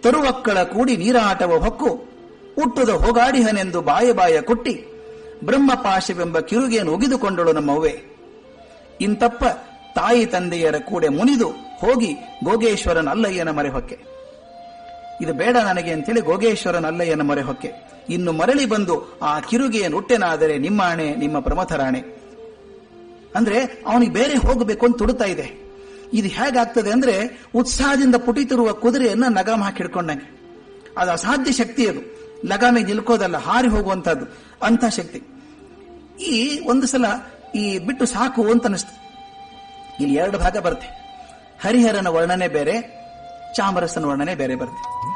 ತರುವಕ್ಕಳ ಕೂಡಿ ನೀರಾಟವ ಹೊಕ್ಕು ಹುಟ್ಟುದ ಹೋಗಾಡಿಹನೆಂದು ಬಾಯ ಕೊಟ್ಟಿ ಬ್ರಹ್ಮಪಾಶವೆಂಬ ಕಿರುಗೆಯನ್ನು ಒಗಿದುಕೊಂಡಳು ನಮ್ಮವ್ವೆ. ಇಂತಪ್ಪ ತಾಯಿ ತಂದೆಯರ ಕೂಡೆ ಮುನಿದು ಹೋಗಿ ಗೋಗೇಶ್ವರನ ಅಲ್ಲಯ್ಯನ ಮೊರೆ ಹೊಕ್ಕೆ. ಇದು ಬೇಡ ನನಗೆ ಅಂತೇಳಿ ಗೋಗೇಶ್ವರನ ಅಲ್ಲಯ್ಯನ ಮೊರೆ ಹೊಕ್ಕೆ. ಇನ್ನು ಮರಳಿ ಬಂದು ಆ ಕಿರುಗೆಯನ್ನು ಹುಟ್ಟೆನಾದರೆ ನಿಮ್ಮ ಆಣೆ, ನಿಮ್ಮ ಪ್ರಮಥರಾಣೆ ಅಂದ್ರೆ ಅವನಿಗೆ ಬೇರೆ ಹೋಗಬೇಕು ಅಂತ ತುಡುತ್ತಾ ಇದೆ. ಇದು ಹೇಗಾಗ್ತದೆ ಅಂದ್ರೆ ಉತ್ಸಾಹದಿಂದ ಪುಟಿತಿರುವ ಕುದುರೆಯನ್ನ ಲಗಾಮ ಹಾಕಿ ಹಿಡ್ಕೊಂಡಂಗೆ. ಅದು ಅಸಾಧ್ಯ ಶಕ್ತಿ, ಅದು ಲಗಾಮಿಗೆ ನಿಲ್ಕೋದಲ್ಲ, ಹಾರಿ ಹೋಗುವಂತಹದ್ದು ಅಂತ ಶಕ್ತಿ. ಈ ಒಂದು ಸಲ ಈ ಬಿಟ್ಟು ಸಾಕು ಅಂತ ಅನಿಸ್ತು. ಇಲ್ಲಿ ಎರಡು ಭಾಗ ಬರುತ್ತೆ. ಹರಿಹರನ ವರ್ಣನೆ ಬೇರೆ, ಚಾಮರಸನ ವರ್ಣನೆ ಬೇರೆ ಬರುತ್ತೆ.